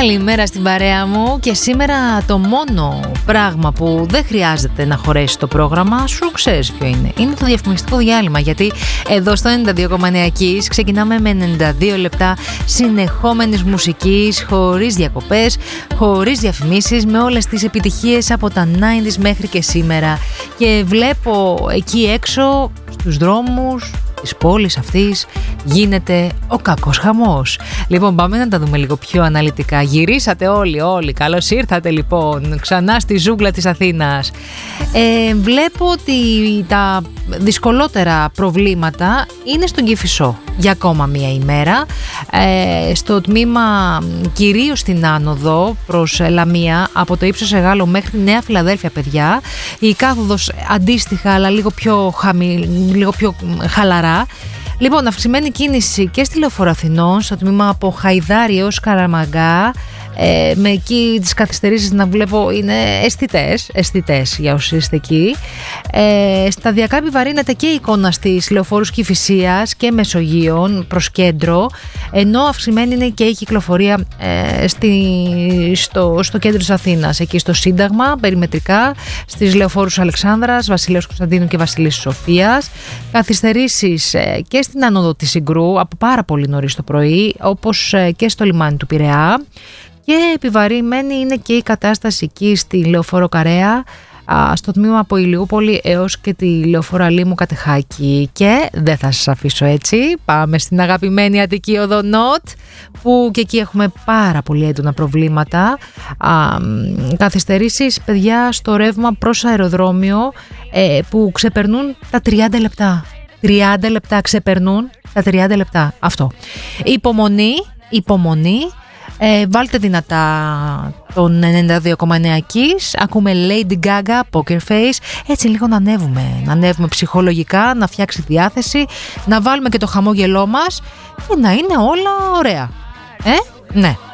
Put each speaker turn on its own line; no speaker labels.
Καλημέρα στην παρέα μου και σήμερα το μόνο πράγμα που δεν χρειάζεται να χωρέσει το πρόγραμμα σου, ξέρεις ποιο είναι? Είναι το διαφημιστικό διάλειμμα, γιατί εδώ στο 92,9 Kiss ξεκινάμε με 92 λεπτά συνεχόμενης μουσικής, χωρίς διακοπές, χωρίς διαφημίσεις, με όλες τις επιτυχίες από τα 90s μέχρι και σήμερα. Και βλέπω εκεί έξω στους δρόμους της πόλης αυτής γίνεται ο κακός χαμός. Λοιπόν, πάμε να τα δούμε λίγο πιο αναλυτικά. Γυρίσατε όλοι, καλώς ήρθατε λοιπόν ξανά στη ζούγκλα της Αθήνας. Βλέπω ότι τα δυσκολότερα προβλήματα είναι στον Κηφισό για ακόμα μία ημέρα. Στο τμήμα, κυρίως στην άνοδο προς Λαμία, από το ύψος Εγάλο μέχρι Νέα Φιλαδέλφια, παιδιά, η κάθοδος αντίστοιχα αλλά λίγο πιο χαλαρά. Λοιπόν, αυξημένη κίνηση και στη Λεωφόρο Αθηνών, στο τμήμα από Χαϊδάρη έως Καραμαγκά, με εκεί τις καθυστερήσεις να βλέπω είναι αισθητές για όσοι είστε εκεί. Σταδιακά επιβαρύνεται και η εικόνα στις λεωφόρους Κηφισίας και Μεσογείων προς κέντρο, ενώ αυξημένη είναι και η κυκλοφορία στο κέντρο της Αθήνας, εκεί στο Σύνταγμα, περιμετρικά, στις λεωφόρους Αλεξάνδρας, Βασιλέως Κωνσταντίνου και Βασιλίσσης Σοφίας. Καθυστερήσεις και στην άνοδο της Συγκρού από πάρα πολύ νωρίς το πρωί, όπως και στο λιμάνι του Πειραιά. Και επιβαρημένη είναι και η κατάσταση εκεί στη Λεωφόρο Καρέα, στο τμήμα από Ηλιούπολη έως και τη Λεωφόρο Αλήμου Κατεχάκη. Και δεν θα σας αφήσω έτσι, πάμε στην αγαπημένη Αττική Οδό Νότ, που και εκεί έχουμε πάρα πολύ έντονα προβλήματα. Καθυστερήσεις, παιδιά, στο ρεύμα προς αεροδρόμιο, που ξεπερνούν τα 30 λεπτά. 30 λεπτά ξεπερνούν τα 30 λεπτά. Αυτό. Υπομονή. Βάλτε δυνατά τον 92,9 Kiss. Ακούμε Lady Gaga, Poker Face. Έτσι λίγο να ανέβουμε ψυχολογικά, να φτιάξει διάθεση, να βάλουμε και το χαμόγελό μας και να είναι όλα ωραία. Ναι.